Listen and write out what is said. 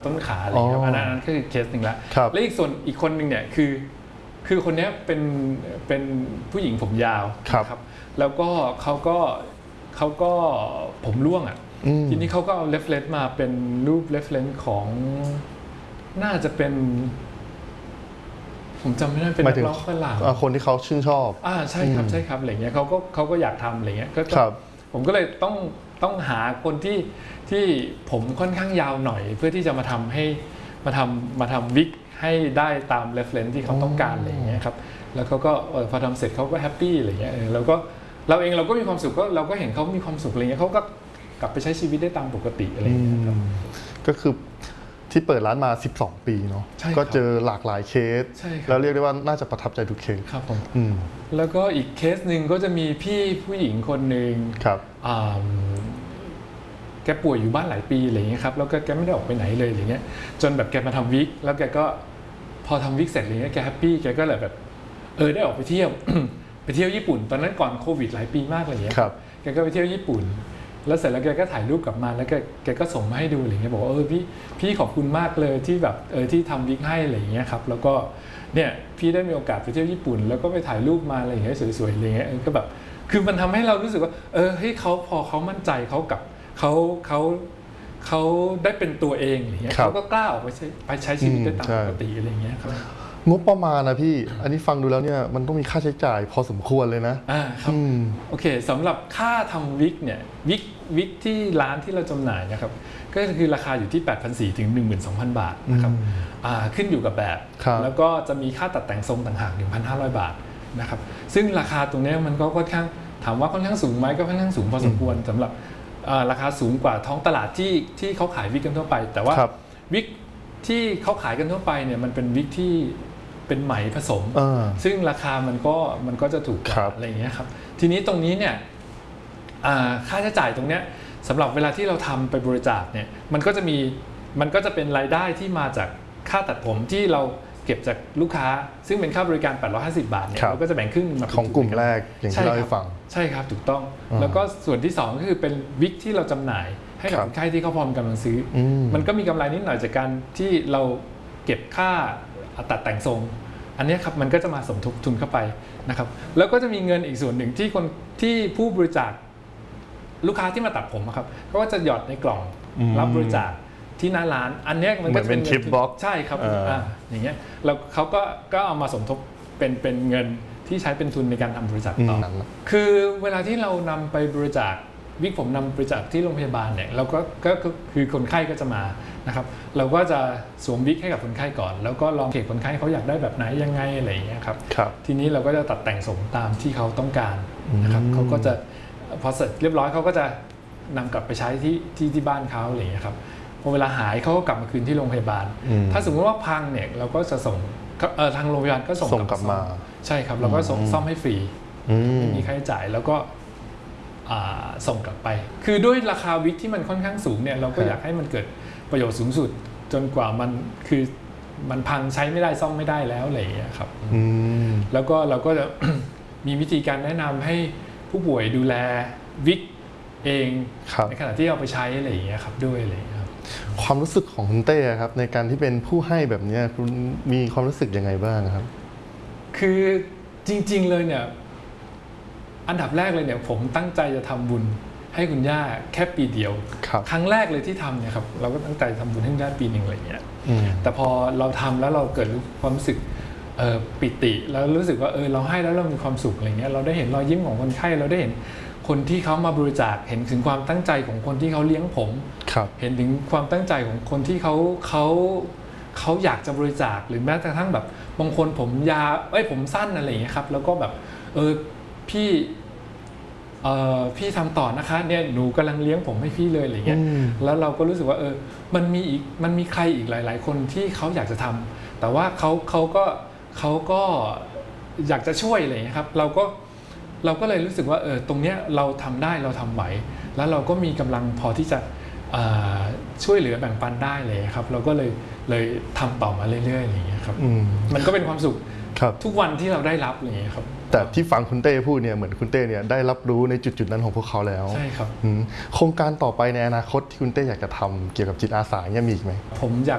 ต้นขาอะไรครับอันนั้นก็คือเคสหนึ่งละและอีกคนหนึ่งเนี่ยคือคนนี้เป็นผู้หญิงผมยาวครับแล้วก็เขาก็ผมร่วงอ่ะทีนี้เขาก็เอา reference มาเป็นรูป reference ของน่าจะเป็นผมจำไม่ได้เป็นนักร้องฝรั่งคนที่เขาชื่นชอบใช่ครับอะไรเงี้ยเขาก็อยากทำอะไรเงี้ยก็ผมก็เลยต้องหาคนที่ผมค่อนข้างยาวหน่อยเพื่อที่จะมาทำให้มาทำวิกให้ได้ตาม reference ที่เขาต้องการอะไรเงี้ยครับแล้วเขาก็พอทำเสร็จเขาก็แฮปปี้อะไรเงี้ยแล้วก็เราเองเราก็มีความสุขก็เราก็เห็นเขามีความสุขอะไรเงี้ยเขาก็กลับไปใช้ชีวิตได้ตามปกติอะไรเงี้ยครับก็คือที่เปิดร้านมา12ปีเนาะก็เจอหลากหลายเคสแล้วเรียกได้ว่าน่าจะประทับใจทุกเคสครับผมแล้วก็อีกเคสหนึ่งก็จะมีพี่ผู้หญิงคนหนึ่งแกป่วยอยู่บ้านหลายปีอะไรเงี้ยครับแล้วก็แกไม่ได้ออกไปไหนเลยอะไรเงี้ยจนแบบแกมาทำวิกแล้วแกก็พอทำวิกเสร็จอะไรเงี้ยแกแฮปปี้แกก็เลยแบบได้ออกไปเที่ยว ไปเที่ยวญี่ปุ่นตอนนั้นก่อนโควิดหลายปีมากอะไรเงี้ยแกก็ไปเที่ยวญี่ปุ่นแล้วเสร็จแล้วแกก็ถ่ายรูปกลับมาแล้วแกก็ส่งมาให้ดูอะไรเงี้ยบอกว่าพี่ขอบคุณมากเลยที่แบบที่ทำวิกให้อะไรเงี้ยครับแล้วก็เนี่ยพี่ได้มีโอกาสไปเที่ยวญี่ปุ่นแล้วก็ไปถ่ายรูปมาอะไรเงี้ยสวยๆอะไรเงี้ยก็แบบคือมันทำให้เรารู้สึกว่าให้เขาพอเขามั่นใจเขากับเขาได้เป็นตัวเองอะไรเงี้ยเขาก็กล้าออกไปใช้ชีวิตได้ตามปกติอะไรเงี้ยครับงบประมาณนะพี่อันนี้ฟังดูแล้วเนี่ยมันต้องมีค่าใช้จ่ายพอสมควรเลยนะครับโอเคสำหรับค่าทำวิกเนี่ยวิกที่ร้านที่เราจำหน่ายนะครับก็คือราคาอยู่ที่ 8,400 ถึง 12,000 บาทนะครับขึ้นอยู่กับแบบแล้วก็จะมีค่าตัดแต่งทรงต่างหาก 1,500 บาทนะครับซึ่งราคาตรงนี้มันก็ค่อนข้างถามว่าค่อนข้างสูงไหมก็ค่อนข้างสูงพอสมควรสำหรับราคาสูงกว่าท้องตลาดที่เขาขายวิกกันทั่วไปแต่ว่าวิกที่เขาขายกันทั่วไปเนี่ยมันเป็นวิกที่เป็นไหมผสมซึ่งราคามันก็จะถูกกว่าอะไรอย่างเงี้ยครับทีนี้ตรงนี้เนี่ยค่าใช้จ่ายตรงเนี้ยสำหรับเวลาที่เราทำไปบริจาคเนี่ยมันก็จะเป็นรายได้ที่มาจากค่าตัดผมที่เราเก็บจากลูกค้าซึ่งเป็นค่าบริการ850 บาทเนี่ยเราก็จะแบ่งครึ่งมาของกลุ่มแรกอย่างที่เราให้ฟังใช่ครับถูกต้องแล้วก็ส่วนที่2ก็คือเป็นวิกที่เราจำหน่ายให้กับคนไข้ที่เขาพร้อมกำลังซื้อมันก็มีกำไรนิดหน่อยจากการที่เราเก็บค่าตัดแต่งทรงอันนี้ครับมันก็จะมาสมทบทุนเข้าไปนะครับแล้วก็จะมีเงินอีกส่วนหนึ่งที่ผู้บริจาคลูกค้าที่มาตัดผมครับก็จะหยอดในกล่องรับบริจาคที่หน้าร้านอันนี้มันก็จะเป็นทิปบ็อกซ์ใช่ครับอย่างเงี้ยแล้วเขาก็เอามาสมทบเป็นเงินที่ใช้เป็นทุนในการทำบริจาคต่อคือเวลาที่เรานำไปบริจาควิกผมนำบริจาคที่โรงพยาบาลเนี่ยเราก็คือคนไข้ก็จะมานะครับเราก็จะสวมวิกให้กับคนไข้ก่อนแล้วก็ลองเทคคนไข้เขาอยากได้แบบไหนยังไงอะไรอย่างเงี้ยครับทีนี้เราก็จะตัดแต่งสมตามที่เขาต้องการนะครับเขาก็จะพอเสร็จเรียบร้อยเขาก็จะนำกลับไปใช้ที่บ้านเขาอะไรอย่างเงี้ยครับพอเวลาหายเขาก็กลับมาคืนที่โรงพยาบาลถ้าสมมติว่าพังเนี่ยเราก็จะส่งทางโรงพยาบาลก็ส่งกลับมาใช่ครับเราก็ซ่อมให้ฟรีไม่มีค่าใช้จ่ายแล้วก็ส่งกลับไปคือด้วยราคาวิกที่มันค่อนข้างสูงเนี่ยเราก็อยากให้มันเกิดประโยชน์สูงสุดจนกว่ามันพังใช้ไม่ได้ซ่อมไม่ได้แล้วอะไรอย่างเงี้ยครับแล้วก็เราก็จะ มีวิธีการแนะนำให้ผู้ป่วยดูแลวิกเองในขณะที่เอาไปใช้อะไรอย่างเงี้ยครับด้วยอะไรอย่างเงี้ยครับความรู้สึกของคุณเต้ครับในการที่เป็นผู้ให้แบบนี้คุณมีความรู้สึกยังไงบ้างครับคือจริงๆเลยเนี่ยอันดับแรกเลยเนี่ยผมตั้งใจจะทำบุญให้คุณย่าแค่ปีเดียวครั้งแรกเลยที่ทำเนี่ยครับเราก็ตั้งใจทำบุญให้คุณย่าปีหนึ่งอะไรเงี้ยแต่พอเราทำแล้วเราเกิดความรู้สึกปิติแล้วรู้สึกว่าเราให้แล้วเรามีความสุขอะไรเงี้ยเราได้เห็นรอยยิ้มของคนไข้เราได้เห็นคนที่เขามาบริจาคเห็นถึงความตั้งใจของคนที่เขาเลี้ยงผมเห็นถึงความตั้งใจของคนที่เขาอยากจะบริจาคหรือแม้กระทั่งแบบบางคนผมยาวผมสั้นอะไรอย่างเงี้ยครับแล้วก็แบบพี่ทำต่อนะคะเนี่ยหนูกำลังเลี้ยงผมให้พี่เลยอะไรเงี้ยแล้วเราก็รู้สึกว่ามันมีใครอีกหลายๆคนที่เขาอยากจะทำแต่ว่าเขาก็อยากจะช่วยอะไรเงี้ยครับเราก็เลยรู้สึกว่าตรงเนี้ยเราทำได้เราทำไหวแล้วเราก็มีกำลังพอที่จะช่วยเหลือแบ่งปันได้เลยครับเราก็เลยทำต่อมาเรื่อยๆอย่างเงี้ยครับมันก็เป็นความสุขทุกวันที่เราได้รับอย่างเงี้ยครับแต่ที่ฟังคุณเต้พูดเนี่ยเหมือนคุณเต้เนี่ยได้รับรู้ในจุดนั้นของพวกเขาแล้วใช่ครับโครงการต่อไปในอนาคตที่คุณเต้อยากจะทำเกี่ยวกับจิตอาสาเนี่ยมีอีกไหมผมอยาก